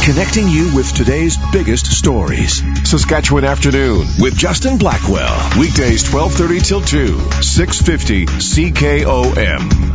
connecting you with today's biggest stories. Saskatchewan Afternoon with Justin Blackwell. Weekdays 12:30 till 2, 650 CKOM.